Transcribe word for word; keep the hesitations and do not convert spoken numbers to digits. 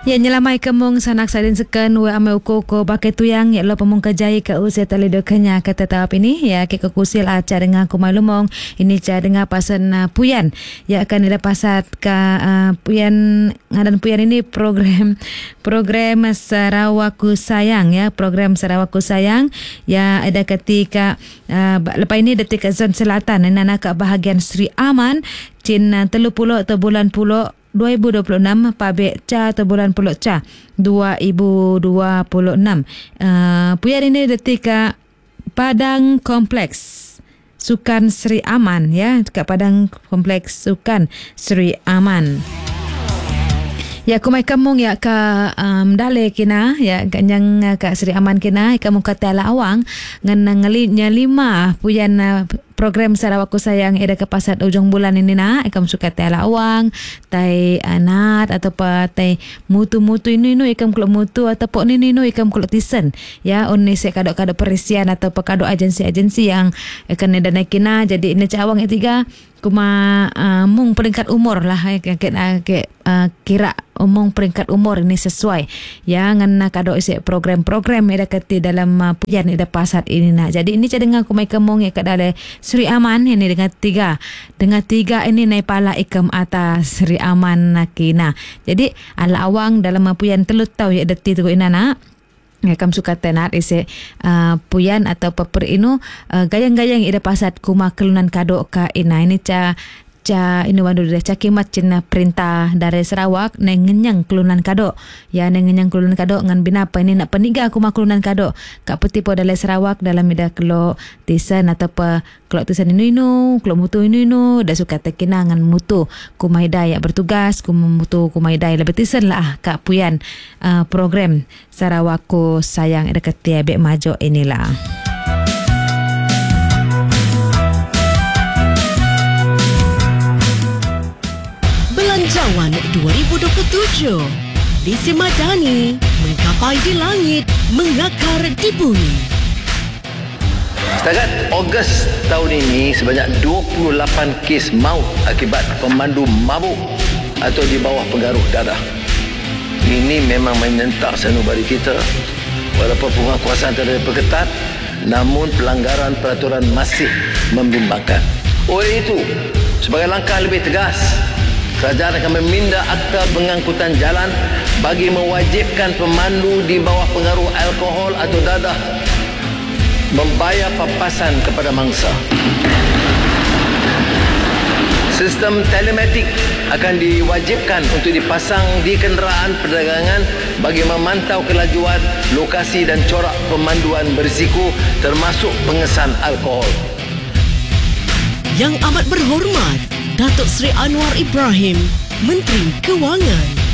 Ya nyelamai kemung sanak sadin seken we ame uko-uko bakai tuyang ya lo pemung kejai ke usia talido kenya kata tahap ini ya ke kekusil aca dengan kumai lumong ini ca dengan pasan uh, puyan ya akan ada pasat ke uh, puyan ngadan puyan ini program program Sarawakku Sayang ya program Sarawakku Sayang ya ada ketika uh, lepas ini detik zon selatan nana ke bahagian Sri Aman cin telu pulo atau bulan pulo dua ribu dua puluh enam Pabek Ca atau bulan Pulau Ca dua ribu dua puluh enam. Uh, puyan ini detika Padang Kompleks Sukan Sri Aman ya, dekat Padang Kompleks Sukan Sri Aman. Ya kumai kamung ya ka um, dale kina ya ganyang ka Sri Aman kina kamu kata ala awang ngan ngalinya lima puyan uh, program Sarawakku Sayang ada ke pasat ujung bulan ini na ikam suka tela awang tai anat atau pa tai mutu-mutu ini no ikam kalau mutu atau pok ini no ikam kalau tisen ya oni se kado-kado perisian atau pakado agensi-agensi yang akan ada naikina jadi ini cawang tiga kuma uh, mung peringkat umur lah ke ke uh, kira umung peringkat umur ini sesuai ya ngan kado isi program-program ada keti dalam uh, puyan ada pasat ini nah jadi ini cadengan kumai kemung ya kadale Sri Aman ini dengan tiga dengan tiga ini naik pala ikam atas Sri Aman nakina jadi ala awang dalam puyan telut tahu ya deti tu inana ngakam suka tenat isi uh, puyan atau peper inu uh, gayang-gayang ida pasat kuma kelunan kado ka ina ini ca ca ini wandu dah cakimat cina perintah dari Sarawak neng ngenyang kelunan kado ya neng ngenyang kelunan kado ngan binapa ini nak peniga kuma kelunan kado kak peti po dari Sarawak dalam ida kelo tisan atau pa kelo tisan inu inu kelo mutu inu inu dah suka tekina ngan mutu kuma ida ya bertugas kuma mutu kuma ida lebih tisan lah kak puyan uh, program Sarawakku Sayang ida ketia bek majo inilah. Belanjawan dua ribu dua puluh tujuh Lisi Madani menggapai di langit, mengakar di bumi. Setakat Ogos tahun ini sebanyak dua puluh lapan kes maut akibat pemandu mabuk atau di bawah pengaruh dadah. Ini memang menyentak sanubari kita. Walaupun penguasaan terlalu berketat, namun pelanggaran peraturan masih membimbangkan. Oleh itu, sebagai langkah lebih tegas, kerajaan akan meminda akta pengangkutan jalan bagi mewajibkan pemandu di bawah pengaruh alkohol atau dadah membayar papasan kepada mangsa. Sistem telematik akan diwajibkan untuk dipasang di kenderaan perdagangan bagi memantau kelajuan, lokasi dan corak pemanduan berisiko termasuk pengesan alkohol. Yang amat berhormat Datuk Seri Anwar Ibrahim, Menteri Kewangan.